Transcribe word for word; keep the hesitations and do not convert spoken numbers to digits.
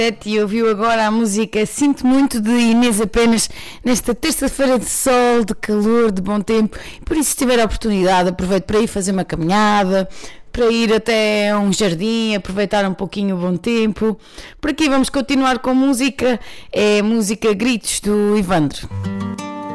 E ouviu agora a música Sinto Muito de Inês Apenas nesta terça-feira de sol, de calor, de bom tempo. Por isso, se tiver a oportunidade, aproveite para ir fazer uma caminhada, para ir até um jardim, aproveitar um pouquinho o bom tempo. Por aqui vamos continuar com música, é música Gritos do Ivandro.